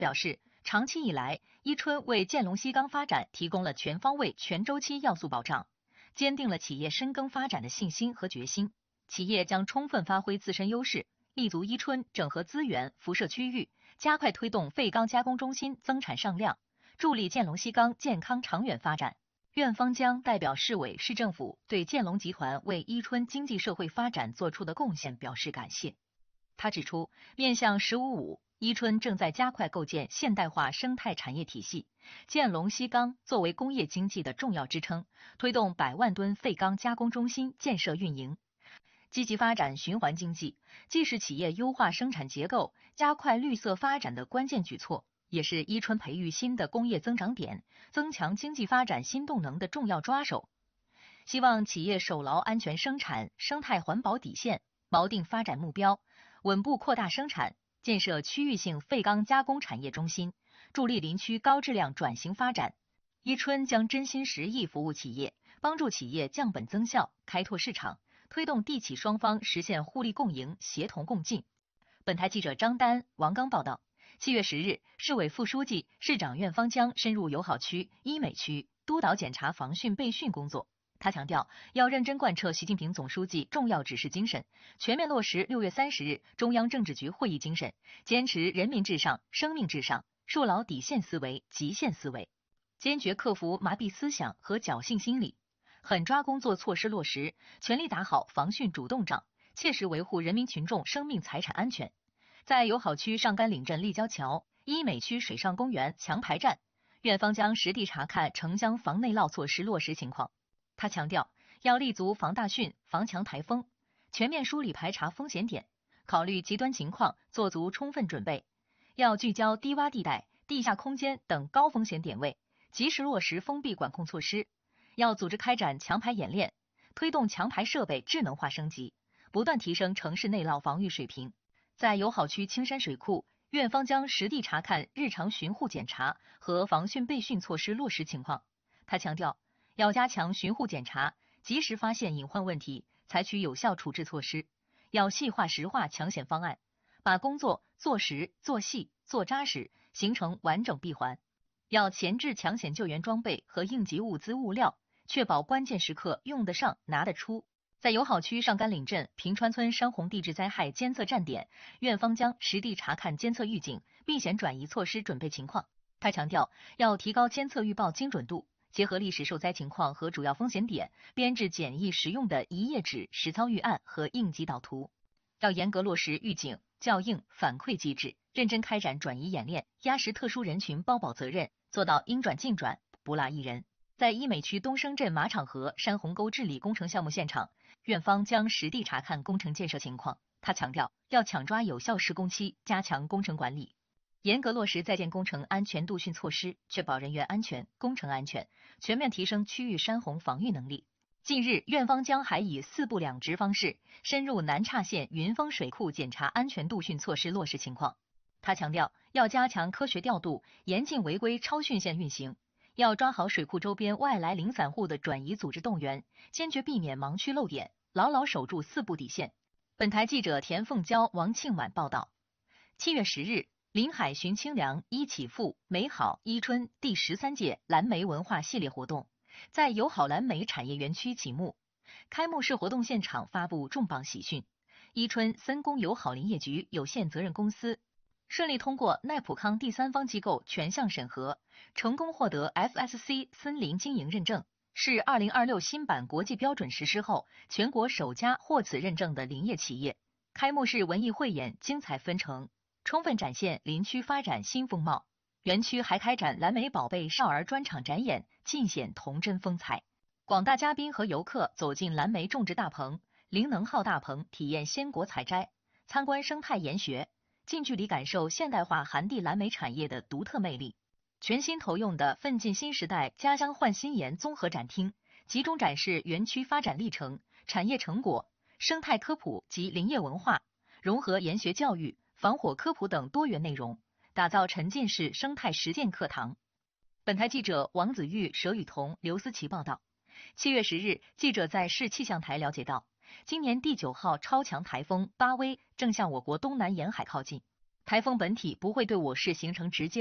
表示，长期以来，伊春为建隆西钢发展提供了全方位、全周期要素保障，坚定了企业深耕发展的信心和决心。企业将充分发挥自身优势，立足伊春整合资源、辐射区域，加快推动废钢加工中心增产上量，助力建隆西钢健康长远发展。苑方江代表市委市政府对建隆集团为伊春经济社会发展做出的贡献表示感谢。他指出，面向“十五五”，伊春正在加快构建现代化生态产业体系，建隆西钢作为工业经济的重要支撑，推动100万吨废钢加工中心建设运营。积极发展循环经济，既是企业优化生产结构、加快绿色发展的关键举措，也是伊春培育新的工业增长点、增强经济发展新动能的重要抓手。希望企业守牢安全生产、生态环保底线，锚定发展目标，稳步扩大生产，建设区域性废钢加工产业中心，助力林区高质量转型发展。伊春将真心实意服务企业，帮助企业降本增效、开拓市场，推动地企双方实现互利共赢、协同共进。本台记者张丹、王刚报道。7月10日，市委副书记、市长苑方江深入友好区、医美区，督导检查防汛备训工作。他强调，要认真贯彻习近平总书记重要指示精神，全面落实6月30日中央政治局会议精神，坚持人民至上、生命至上，树牢底线思维、极限思维，坚决克服麻痹思想和侥幸心理，狠抓工作措施落实，全力打好防汛主动仗，切实维护人民群众生命财产安全。在友好区上甘岭镇立交桥、医美区水上公园强排站，苑方江实地查看城乡防内涝措施落实情况。他强调，要立足防大汛、防强台风，全面梳理排查风险点，考虑极端情况，做足充分准备。要聚焦低洼地带、地下空间等高风险点位，及时落实封闭管控措施。要组织开展强排演练，推动强排设备智能化升级，不断提升城市内涝防御水平。在友好区青山水库，苑方江实地查看日常巡护检查和防汛备训措施落实情况。他强调，要加强巡护检查，及时发现隐患问题，采取有效处置措施。要细化实化抢险方案，把工作做实、做细、做扎实，形成完整闭环。要前置抢险救援装备和应急物资物料，确保关键时刻用得上、拿得出。在友好区上甘岭镇平川村山洪地质灾害监测站点，苑方江实地查看监测预警、避险转移措施准备情况。他强调，要提高监测预报精准度，结合历史受灾情况和主要风险点，编制简易实用的一页纸实操预案和应急导图。要严格落实预警、校应、反馈机制，认真开展转移演练，压实特殊人群包保责任，做到应转尽转，不落一人。在医美区东升镇马场河山洪沟治理工程项目现场，苑方将实地查看工程建设情况。他强调，要抢抓有效施工期，加强工程管理，严格落实在建工程安全督训措施，确保人员安全、工程安全，全面提升区域山洪防御能力。近日，苑方江还以4部2值方式深入南岔县云峰水库检查安全督训措施落实情况。他强调，要加强科学调度，严禁违规超汛线运行。要抓好水库周边外来零散户的转移组织动员，坚决避免盲区漏点，牢牢守住4步底线。本台记者田凤娇、王庆满报道。7月10日，临海寻清凉，一起富美好伊春第13届蓝莓文化系列活动在友好蓝莓产业园区启幕。开幕式活动现场发布重磅喜讯，伊春森工友好林业局有限责任公司顺利通过奈普康第三方机构全项审核，成功获得 FSC 森林经营认证，是2026新版国际标准实施后全国首家获此认证的林业企业。开幕式文艺汇演精彩纷呈，充分展现林区发展新风貌。园区还开展蓝莓宝贝少儿专场展演，尽显童真风采。广大嘉宾和游客走进蓝莓种植大棚、灵能号大棚，体验鲜果采摘，参观生态研学，近距离感受现代化寒地蓝莓产业的独特魅力。全新投用的奋进新时代家乡焕新颜综合展厅，集中展示园区发展历程、产业成果、生态科普及林业文化，融合研学教育、防火科普等多元内容，打造沉浸式生态实践课堂。本台记者王子玉、佘雨桐、刘思琪报道。7月10日，记者在市气象台了解到，今年第9号超强台风巴威正向我国东南沿海靠近。 台风本体不会对我市形成直接